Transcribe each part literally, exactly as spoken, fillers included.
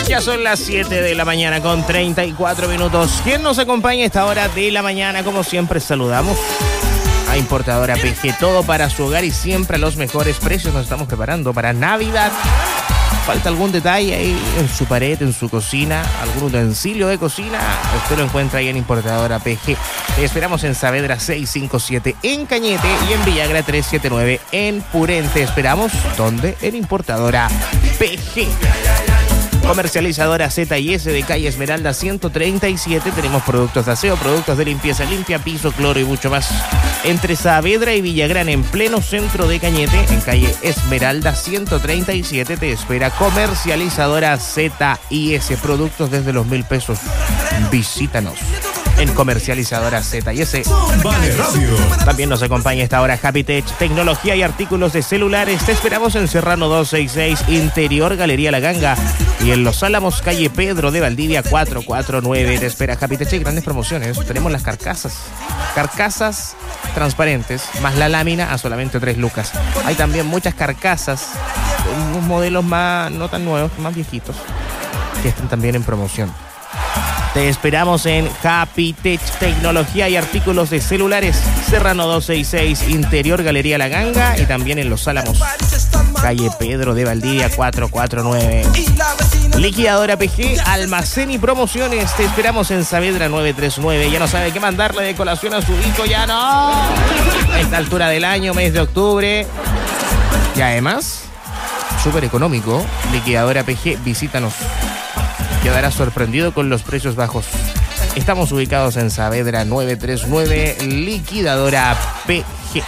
Ya son las siete de la mañana con treinta y cuatro minutos. ¿Quién nos acompaña a esta hora de la mañana? Como siempre, saludamos a Importadora P G. Todo para su hogar y siempre a los mejores precios. Nos estamos preparando para Navidad. ¿Falta algún detalle ahí en su pared, en su cocina? ¿Algún utensilio de cocina? Usted lo encuentra ahí en Importadora P G. Te esperamos en Saavedra seiscientos cincuenta y siete en Cañete y en Villagra trescientos setenta y nueve en Purén. ¿Esperamos? ¿Dónde? En Importadora P G. Comercializadora Z y S de calle Esmeralda ciento treinta y siete. Tenemos productos de aseo, productos de limpieza limpia, piso, cloro y mucho más. Entre Saavedra y Villagrán, en pleno centro de Cañete, en calle Esmeralda ciento treinta y siete, te espera Comercializadora Z y S. Productos desde los mil pesos. Visítanos en Comercializadora Z y S. Vale Radio. También nos acompaña esta hora Happy Tech, tecnología y artículos de celulares. Te esperamos en Serrano doscientos sesenta y seis, Interior Galería La Ganga, y en Los Álamos, calle Pedro de Valdivia cuatrocientos cuarenta y nueve. Te espera Happy Tech y grandes promociones. Tenemos las carcasas, carcasas transparentes, más la lámina a solamente tres lucas. Hay también muchas carcasas, unos modelos más, no tan nuevos, más viejitos, que están también en promoción. Te esperamos en Happy Tech, tecnología y artículos de celulares, Serrano doscientos sesenta y seis, Interior Galería La Ganga, y también en Los Álamos, calle Pedro de Valdivia cuatrocientos cuarenta y nueve. Liquidadora P G, almacén y promociones. Te esperamos en Saavedra novecientos treinta y nueve. Ya no sabe qué mandarle de colación a su hijo, ya no. A esta altura del año, mes de octubre. Y además, súper económico. Liquidadora P G, visítanos. Quedarás sorprendido con los precios bajos. Estamos ubicados en Saavedra novecientos treinta y nueve, Liquidadora P G.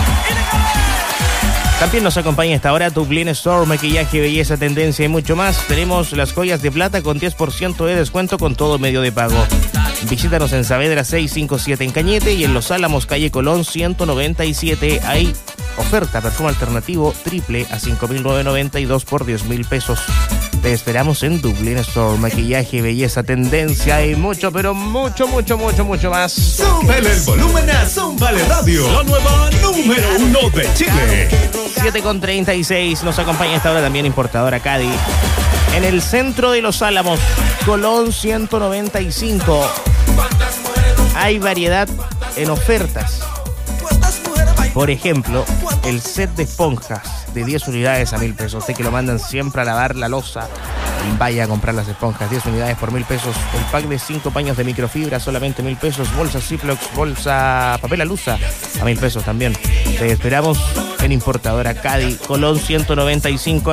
También nos acompaña esta hora Dublín Store, maquillaje, belleza, tendencia y mucho más. Tenemos las joyas de plata con diez por ciento de descuento con todo medio de pago. Visítanos en Saavedra seiscientos cincuenta y siete en Cañete y en Los Álamos, calle Colón ciento noventa y siete. Hay oferta, perfume alternativo triple a cinco mil novecientos noventa y dos por diez mil pesos. Te esperamos en Dublín Store, maquillaje, belleza, tendencia y mucho, pero mucho, mucho, mucho, mucho más. Súbele el volumen a Vale Radio, la nueva número uno de Chile. siete con treinta y seis, nos acompaña esta hora también Importadora Cadi. En el centro de Los Álamos, Colón ciento noventa y cinco. Hay variedad en ofertas. Por ejemplo, el set de esponjas de diez unidades a mil pesos. Usted que lo mandan siempre a lavar la loza, vaya a comprar las esponjas. diez unidades por mil pesos. El pack de cinco paños de microfibra, solamente mil pesos. Bolsa Ziploc, bolsa papel alusa, a mil pesos también. Te esperamos en Importadora Cadi, Colón ciento noventa y cinco.